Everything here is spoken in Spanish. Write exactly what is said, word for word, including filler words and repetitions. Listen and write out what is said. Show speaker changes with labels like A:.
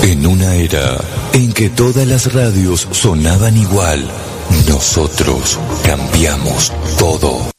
A: En una era en que todas las radios sonaban igual, nosotros cambiamos todo.